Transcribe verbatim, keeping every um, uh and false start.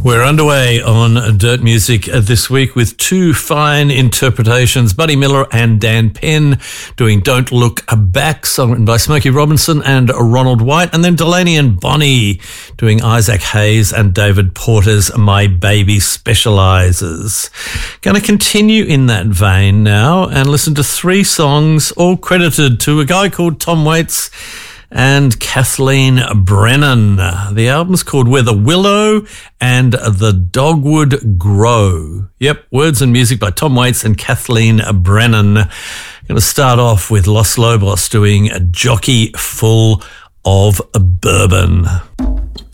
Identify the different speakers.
Speaker 1: We're underway on Dirt Music this week with two fine interpretations. Buddy Miller and Dan Penn doing Don't Look Back, song written by Smokey Robinson and Ronald White. And then Delaney and Bonnie doing Isaac Hayes and David Porter's My Baby Specializes. Going to continue in that vein now and listen to three songs, all credited to a guy called Tom Waits and Kathleen Brennan. The album's called Where the Willow and the Dogwood Grow. Yep, words and music by Tom Waits and Kathleen Brennan. I'm going to start off with Los Lobos doing A Jockey Full of Bourbon.